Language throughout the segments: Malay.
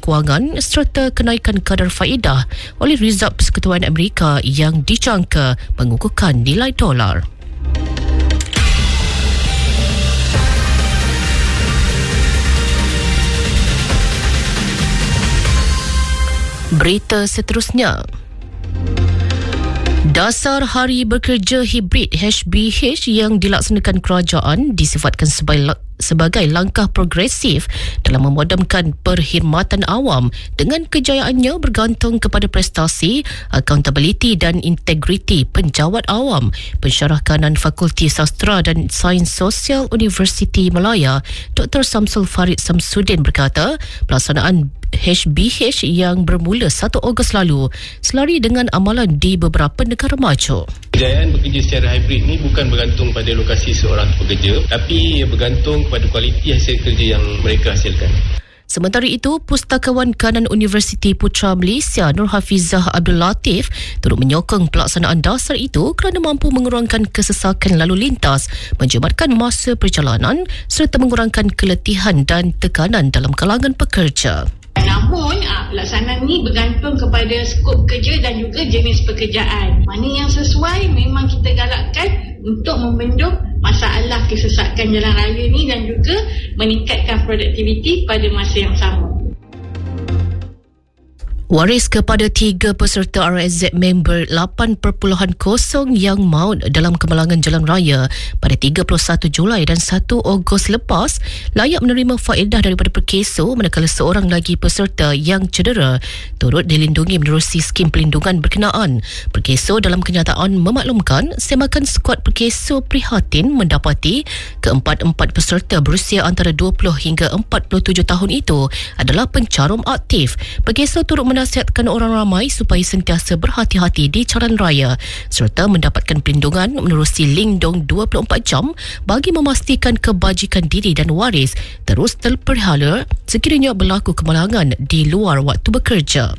kewangan serta kenaikan kadar faedah oleh Rizab Persekutuan Amerika yang dijangka mengukuhkan nilai dolar. Berita seterusnya. Dasar Hari Bekerja Hibrid HBH yang dilaksanakan kerajaan disifatkan sebagai langkah progresif dalam memadamkan perkhidmatan awam dengan kejayaannya bergantung kepada prestasi, accountability dan integriti penjawat awam. Pensyarah kanan Fakulti Sastra dan Sains Sosial Universiti Malaya, Dr. Samsul Farid Samsudin berkata, pelaksanaan HBH yang bermula 1 Ogos lalu selari dengan amalan di beberapa negara maju. Kejayaan bekerja secara hibrid ni bukan bergantung pada lokasi seorang pekerja, tapi bergantung kepada kualiti hasil kerja yang mereka hasilkan. Sementara itu, Pustakawan Kanan Universiti Putra Malaysia Nur Hafizah Abdul Latif turut menyokong pelaksanaan dasar itu kerana mampu mengurangkan kesesakan lalu lintas, menjimatkan masa perjalanan serta mengurangkan keletihan dan tekanan dalam kalangan pekerja. Namun, pelaksanaan ni bergantung kepada skop kerja dan juga jenis pekerjaan. Mana yang sesuai memang kita galakkan untuk membendung masalah kesesakan jalan raya ni dan juga meningkatkan produktiviti pada masa yang sama. Waris kepada 3 peserta RSZ member 8.0 yang maut dalam kemalangan jalan raya pada 31 Julai dan 1 Ogos lepas layak menerima faedah daripada perkeso, manakala seorang lagi peserta yang cedera turut dilindungi menerusi skim pelindungan berkenaan. Perkeso dalam kenyataan memaklumkan semakan skuad perkeso prihatin mendapati keempat-empat peserta berusia antara 20 hingga 47 tahun itu adalah pencarum aktif. Perkeso turut menasihatkan orang ramai supaya sentiasa berhati-hati di jalan raya serta mendapatkan perlindungan menerusi link dong 24 jam bagi memastikan kebajikan diri dan waris terus terpelihara sekiranya berlaku kemalangan di luar waktu bekerja.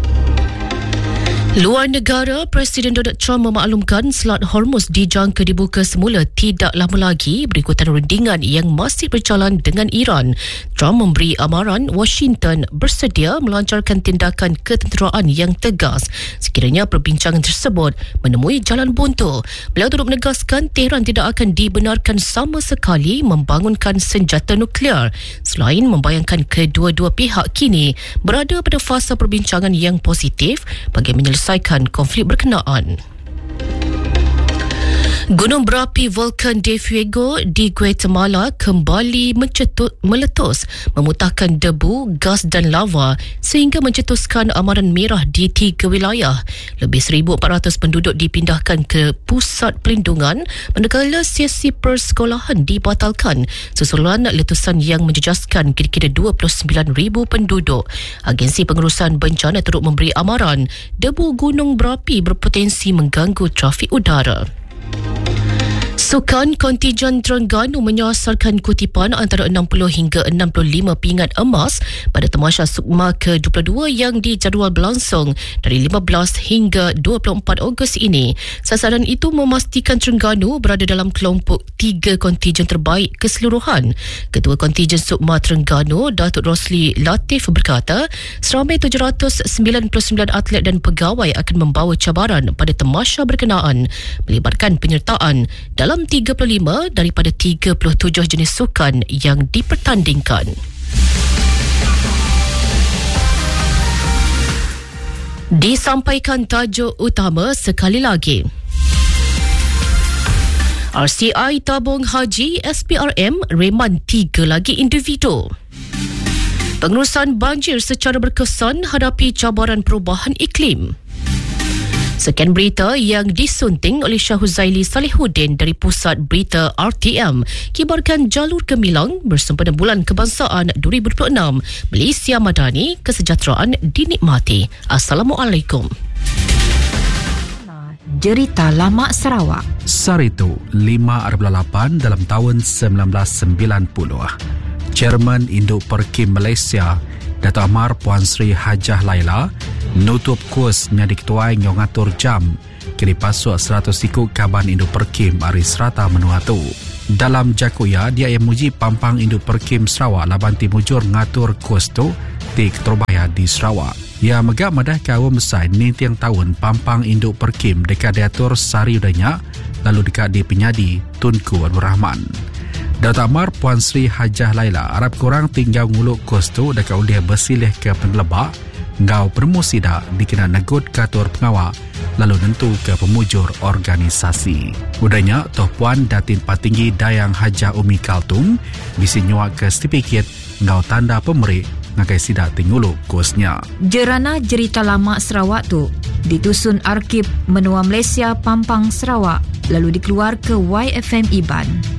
Luar negara, Presiden Donald Trump memaklumkan Selat Hormuz dijangka dibuka semula tidak lama lagi berikutan rundingan yang masih berjalan dengan Iran. Trump memberi amaran Washington bersedia melancarkan tindakan ketenteraan yang tegas sekiranya perbincangan tersebut menemui jalan buntu. Beliau turut menegaskan Tehran tidak akan dibenarkan sama sekali membangunkan senjata nuklear selain membayangkan kedua-dua pihak kini berada pada fasa perbincangan yang positif bagi menyelesaikan konflik berkenaan. Gunung berapi Volcan de Fuego di Guatemala kembali meletus, memutahkan debu, gas dan lava sehingga mencetuskan amaran merah di 3 wilayah. Lebih 1,400 penduduk dipindahkan ke pusat pelindungan manakala sesi persekolahan dibatalkan susulan letusan yang menjejaskan kira-kira 29,000 penduduk. Agensi Pengurusan Bencana turut memberi amaran debu gunung berapi berpotensi mengganggu trafik udara. Sukan kontijen Terengganu menyasarkan kutipan antara 60 hingga 65 pingat emas pada Tamasya Sukma ke-22 yang dijadual berlangsung dari 15 hingga 24 Ogos ini. Sasaran itu memastikan Terengganu berada dalam kelompok 3 kontijen terbaik keseluruhan. Ketua Kontijen Sukma Terengganu, Datuk Rosli Latif berkata, seramai 799 atlet dan pegawai akan membawa cabaran pada Tamasya berkenaan melibatkan penyertaan dalam 35 daripada 37 jenis sukan yang dipertandingkan. Disampaikan tajuk utama sekali lagi. RCI tabung haji SPRM reman 3 lagi individu. Pengurusan banjir secara berkesan hadapi cabaran perubahan iklim. Sekian berita yang disunting oleh Syahuzaili Salihuddin dari Pusat Berita RTM. Kibarkan jalur gemilang bersempena Bulan Kebangsaan 2026. Malaysia Madani, kesejahteraan dinikmati. Assalamualaikum. Cerita Lama Sarawak. Saritu 5/8 dalam tahun 1990. Chairman Induk Perkim Malaysia Dato' Amar Puan Sri Hajah Laila nutup kursnya diketuai ngatur jam kini pasuk 100 ikut Kaban Induk Perkim Ari Serata Menuatu. Dalam jakuya dia yang muji pampang Induk Perkim Sarawak laban timujur ngatur kurs tu Universiti Keterubaya di Sarawak. Ia megak madah ke awam besar ni tiang tahun pampang induk perkim dekat diatur Sari Udanyak lalu dekat di Penyadi Tunku Abdul Rahman. Datuk Amar Puan Sri Hajah Laila harap korang tinggal nguluk kos tu dekat uliah bersilih ke pengelebak ngau permusida dikena negut katur pengawal lalu nentu ke pemujur organisasi. Udahnya Toh Puan Datin Patinggi Dayang Hajah Umi Kaltung bisi nyuak ke sertifikat ngau tanda pemerik ngakai sidak tinguluk kosnya. Jerana Cerita Lama Sarawak tu ditusun Arkib Menua Malaysia Pampang Sarawak lalu dikeluar ke YFM Iban.